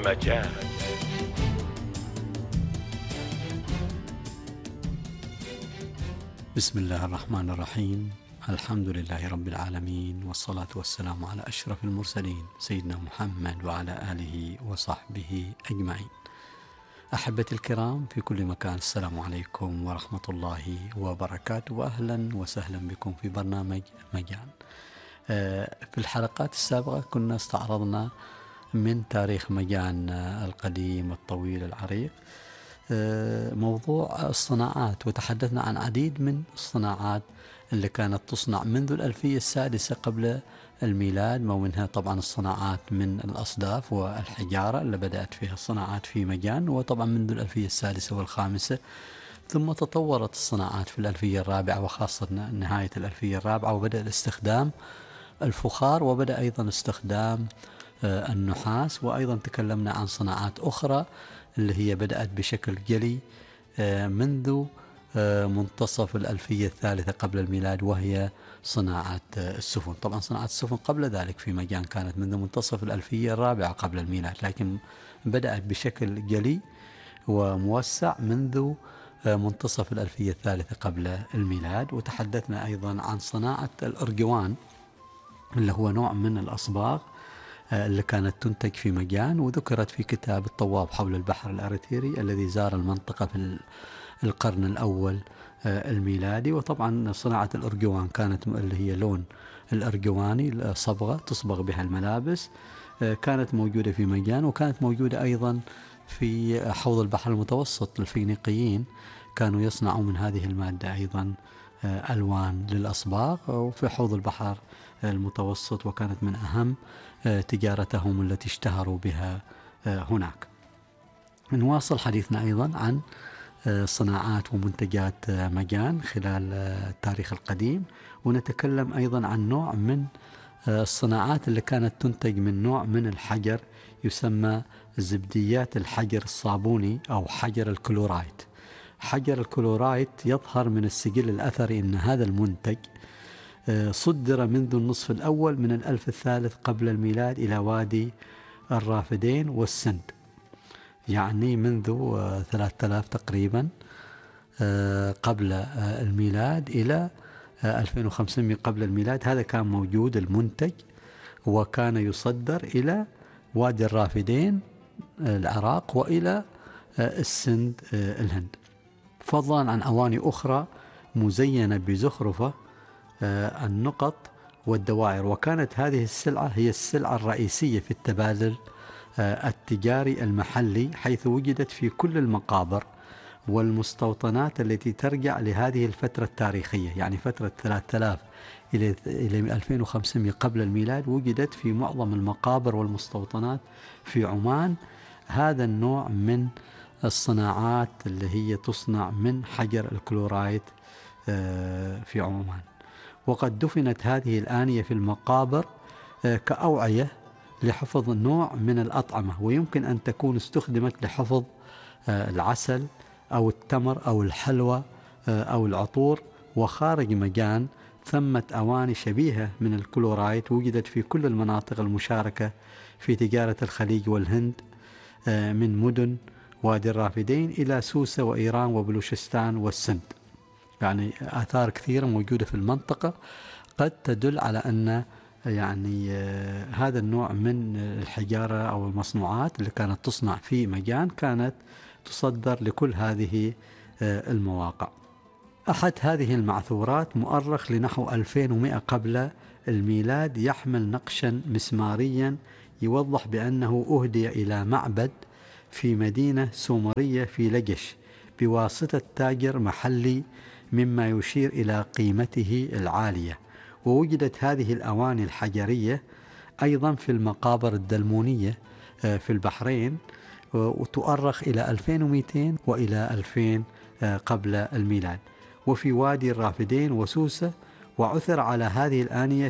مجال. بسم الله الرحمن الرحيم. الحمد لله رب العالمين، والصلاة والسلام على أشرف المرسلين سيدنا محمد وعلى آله وصحبه أجمعين. أحبتي الكرام في كل مكان، السلام عليكم ورحمة الله وبركاته، وأهلا وسهلا بكم في برنامج مجال. في الحلقات السابقة كنا استعرضنا من تاريخ مجان القديم الطويل العريق موضوع الصناعات، وتحدثنا عن عديد من الصناعات اللي كانت تصنع منذ الألفية السادسة قبل الميلاد، ومنها طبعا الصناعات من الأصداف والحجارة اللي بدأت فيها الصناعات في مجان، وطبعا منذ الألفية السادسة والخامسة، ثم تطورت الصناعات في الألفية الرابعة وخاصة نهاية الألفية الرابعة، وبدأ الاستخدام الفخار، وبدأ أيضا استخدام النحاس، وأيضا تكلمنا عن صناعات أخرى اللي هي بدأت بشكل جلي منذ منتصف الألفية الثالثة قبل الميلاد، وهي صناعة السفن. طبعا صناعة السفن قبل ذلك في مجان كانت منذ منتصف الألفية الرابعة قبل الميلاد، لكن بدأت بشكل جلي وموسع منذ منتصف الألفية الثالثة قبل الميلاد. وتحدثنا أيضا عن صناعة الأرجوان اللي هو نوع من الأصباغ اللي كانت تنتج في مجان، وذكرت في كتاب الطواب حول البحر الأريتري الذي زار المنطقة في القرن الأول الميلادي. وطبعا صناعة الأرجوان كانت اللي هي لون الأرجواني، صبغة تصبغ بها الملابس، كانت موجودة في مجان، وكانت موجودة أيضا في حوض البحر المتوسط. الفينيقيين كانوا يصنعوا من هذه المادة أيضا ألوان للأصباغ، وفي حوض البحر المتوسط، وكانت من أهم تجارتهم التي اشتهروا بها هناك. نواصل حديثنا أيضا عن صناعات ومنتجات مجان خلال التاريخ القديم، ونتكلم أيضا عن نوع من الصناعات اللي كانت تنتج من نوع من الحجر يسمى زبديات الحجر الصابوني أو حجر الكلورايت. حجر الكلورايت يظهر من السجل الأثري أن هذا المنتج صدر منذ النصف الأول من الألف الثالث قبل الميلاد إلى وادي الرافدين والسند، يعني منذ 3000 تقريبا قبل الميلاد إلى 2500 قبل الميلاد. هذا كان موجود المنتج، وكان يصدر إلى وادي الرافدين العراق وإلى السند الهند، فضلا عن أواني أخرى مزينة بزخرفة النقط والدوائر. وكانت هذه السلعة هي السلعة الرئيسية في التبادل التجاري المحلي، حيث وجدت في كل المقابر والمستوطنات التي ترجع لهذه الفترة التاريخية، يعني فترة 3000 إلى 2500 قبل الميلاد. وجدت في معظم المقابر والمستوطنات في عمان هذا النوع من الصناعات اللي هي تصنع من حجر الكلورايت في عمان. وقد دفنت هذه الآنية في المقابر كأوعية لحفظ نوع من الأطعمة، ويمكن أن تكون استخدمت لحفظ العسل أو التمر أو الحلوى أو العطور. وخارج مجان ثمة أواني شبيهة من الكلورايت وجدت في كل المناطق المشاركة في تجارة الخليج والهند، من مدن وادي الرافدين إلى سوسة وإيران وبلوشستان والسند. يعني آثار كثيرة موجودة في المنطقة قد تدل على أن يعني هذا النوع من الحجارة أو المصنوعات اللي كانت تصنع في مجان كانت تصدر لكل هذه المواقع. أحد هذه المعثورات مؤرخ لنحو 2100 قبل الميلاد، يحمل نقشا مسماريا يوضح بأنه أهدي إلى معبد في مدينة سومرية في لجش بواسطة تاجر محلي، مما يشير إلى قيمته العالية. ووجدت هذه الأواني الحجرية أيضا في المقابر الدلمونية في البحرين، وتؤرخ إلى 2200 وإلى 2000 قبل الميلاد، وفي وادي الرافدين وسوسة. وعثر على هذه الآنية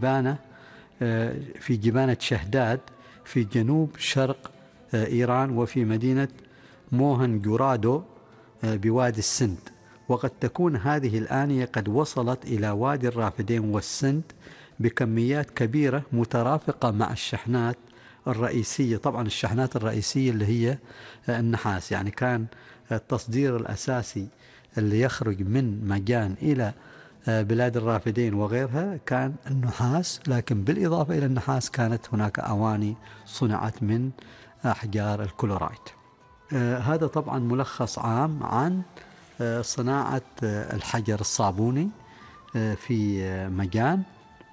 في جبانة شهداد في جنوب شرق إيران، وفي مدينة موهن جورادو بوادي السند. وقد تكون هذه الآنية قد وصلت إلى وادي الرافدين والسند بكميات كبيرة مترافقة مع الشحنات الرئيسية، طبعا الشحنات الرئيسية اللي هي النحاس. يعني كان التصدير الأساسي اللي يخرج من مجان إلى بلاد الرافدين وغيرها كان النحاس، لكن بالإضافة إلى النحاس كانت هناك أواني صنعت من أحجار الكلورايت. هذا طبعا ملخص عام عن صناعة الحجر الصابوني في مجان.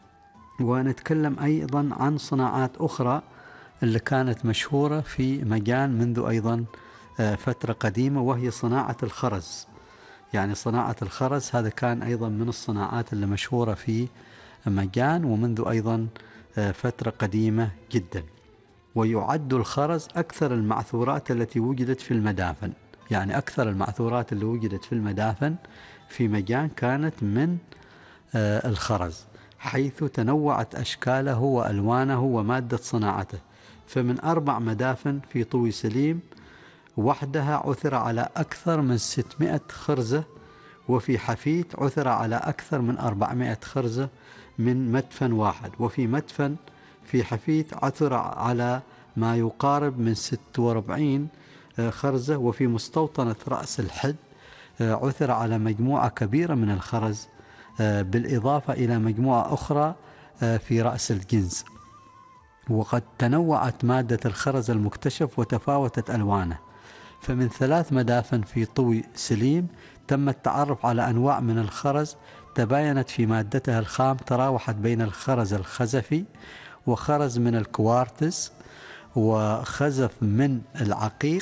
ونتكلم أيضا عن صناعات أخرى اللي كانت مشهورة في مجان منذ أيضا فترة قديمة، وهي صناعة الخرز. يعني صناعة الخرز هذا كان أيضا من الصناعات اللي مشهورة في مجان ومنذ أيضا فترة قديمة جدا. ويعد الخرز أكثر المعثورات التي وجدت في المدافن. يعني أكثر المعثورات اللي وجدت في المدافن في مجان كانت من الخرز، حيث تنوعت أشكاله وألوانه ومادة صناعته. فمن 4 مدافن في طوي سليم وحدها عثر على أكثر من 600 خرزة، وفي حفيت عثر على أكثر من 400 خرزة من مدفن واحد، وفي مدفن في حفيت عثر على ما يقارب من 46 خرزة، وفي مستوطنة رأس الحد عثر على مجموعة كبيرة من الخرز، بالإضافة إلى مجموعة أخرى في رأس الجنز. وقد تنوعت مادة الخرز المكتشف وتفاوتت ألوانه. فمن 3 مدافن في طوي سليم تم التعرف على أنواع من الخرز تباينت في مادتها الخام، تراوحت بين الخرز الخزفي وخرز من الكوارتز وخزف من العقيق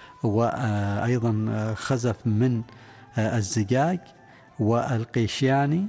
وأيضا خزف من الزجاج والقيشياني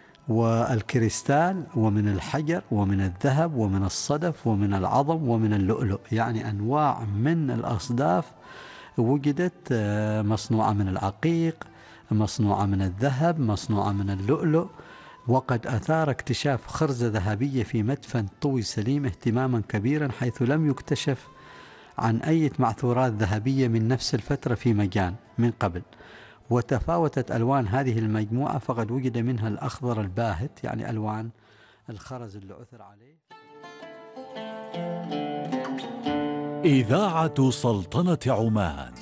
والكريستال ومن الحجر ومن الذهب ومن الصدف ومن العظم ومن اللؤلؤ. يعني أنواع من الأصداف وجدت، مصنوعة من العقيق، مصنوعة من الذهب، مصنوعة من اللؤلؤ. وقد أثار اكتشاف خرزة ذهبية في مدفن طوي سليم اهتماما كبيرا، حيث لم يكتشف عن أي معثورات ذهبية من نفس الفترة في مجان من قبل. وتفاوتت ألوان هذه المجموعة، فقد وجد منها الأخضر الباهت، يعني ألوان الخرز اللي عثر عليه. إذاعة سلطنة عمان.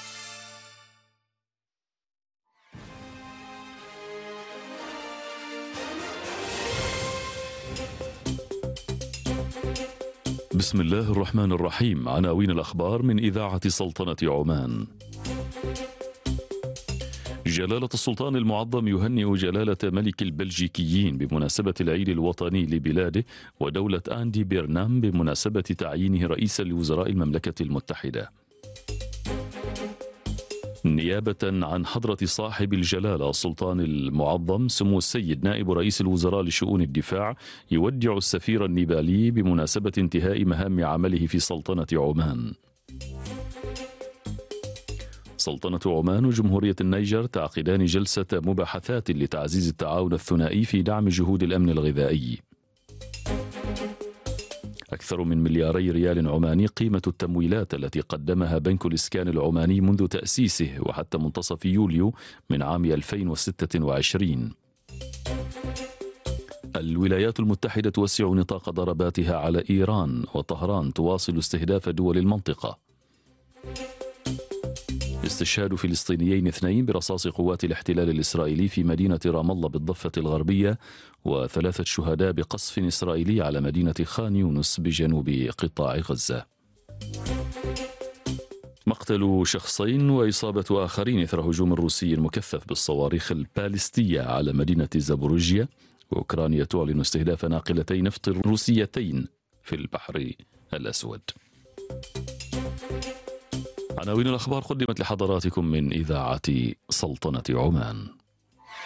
بسم الله الرحمن الرحيم. عناوين الأخبار من إذاعة سلطنة عمان. جلالة السلطان المعظم يهنئ جلالة ملك البلجيكيين بمناسبة العيد الوطني لبلاده ودولة أندي بيرنام بمناسبة تعيينه رئيسا لوزراء المملكة المتحدة. نيابة عن حضرة صاحب الجلالة السلطان المعظم سمو السيد نائب رئيس الوزراء لشؤون الدفاع يودع السفير النيبالي بمناسبة انتهاء مهام عمله في سلطنة عمان. سلطنة عمان وجمهورية النيجر تعقدان جلسة مباحثات لتعزيز التعاون الثنائي في دعم جهود الأمن الغذائي. أكثر من 2 مليار ريال عماني قيمة التمويلات التي قدمها بنك الإسكان العماني منذ تأسيسه وحتى منتصف يوليو من عام 2026. الولايات المتحدة توسع نطاق ضرباتها على إيران، وطهران تواصل استهداف دول المنطقة. استشهاد فلسطينيين 2 برصاص قوات الاحتلال الإسرائيلي في مدينة رام الله بالضفة الغربية، و3 شهداء بقصف إسرائيلي على مدينة خان يونس بجنوب قطاع غزة. مقتل شخصين وإصابة آخرين إثر هجوم روسي مكثف بالصواريخ البالستية على مدينة زابوروجيا، وأوكرانيا تعلن استهداف ناقلتي نفط روسيتين في البحر الأسود. عناوين الأخبار قدمت لحضراتكم من إذاعة سلطنة عمان.